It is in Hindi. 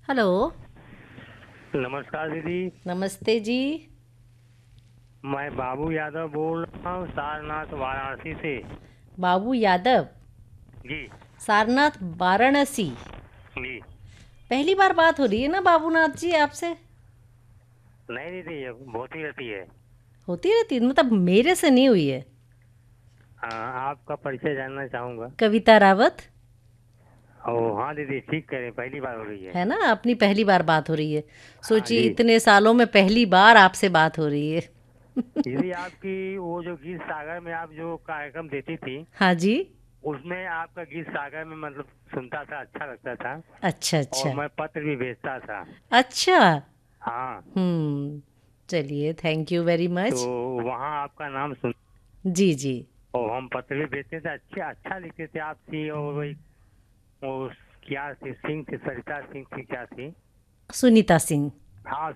हेलो। नमस्कार दीदी। नमस्ते जी। मैं बाबू यादव बोल रहा हूँ सारनाथ वाराणसी से। बाबू यादव। जी। सारनाथ वाराणसी। जी। पहली बार बात हो रही है ना बाबूनाथ जी आपसे? नहीं दीदी, ये बहुत ही रहती है। होती रहती है, मतलब मेरे से नहीं हुई है। हाँ, आपका परिचय जानना चाहूँगा। कविता रावत। ओह हाँ दीदी, ठीक कह रहे हैं, पहली बार हो रही है। है ना, अपनी पहली बार बात हो रही है। हाँ सोचिए जी। इतने सालों में पहली बार आपसे बात हो रही है। दीदी, आपकी वो जो गीत सागर में आप जो कार्यक्रम देती थी, हाँ जी। उसमें आपका गीत सागर में मतलब सुनता था, अच्छा लगता था। अच्छा और अच्छा। मैं पत्र भी भेजता था। अच्छा। हाँ। चलिए, थैंक यू वेरी तो मच। वहाँ आपका नाम सुन, जी जी। और हम पत्र भी भेजते थे, अच्छे अच्छा लिखते थे आप थी। और वही वो क्या थी, सिंह थी, सरिता सिंह थी, क्या थी? सुनीता सिंह। हाँ,